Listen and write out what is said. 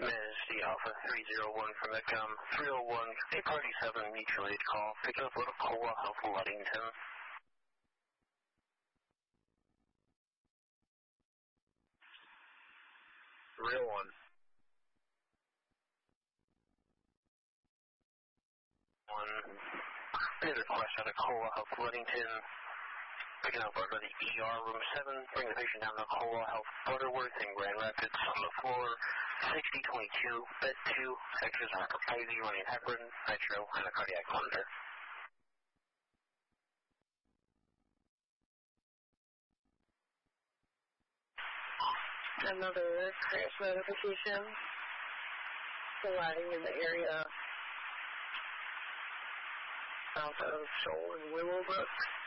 Manatee Alpha 301 from ECOM 301, a Party 7 mutual aid call, picking up Otokola, Alpha Ludington. 301. There's a request out of Kola, Health Ludington, picking up over the ER, room 7, bring the patient down to Kola, Health Butterworth in Grand Rapids, on the floor, 6022, bed 2, X-rays are IV, running heparin, nitro, and a cardiac monitor. Another crash notification, colliding in the area south of Shoal and Willowbrook.